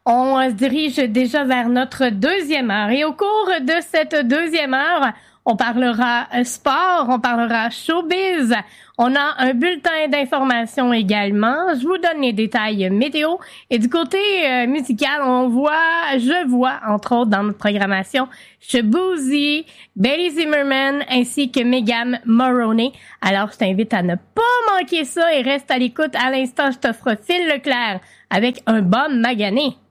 On se dirige déjà vers notre deuxième heure. Et au cours de cette deuxième heure, on parlera sport, on parlera showbiz. On a un bulletin d'information également. Je vous donne les détails météo. Et du côté musical, je vois, entre autres, dans notre programmation, Shaboozey, Bailey Zimmerman, ainsi que Megan Moroney. Alors, je t'invite à ne pas manquer ça et reste à l'écoute. À l'instant, je t'offre Phil Leclerc avec un bum magané.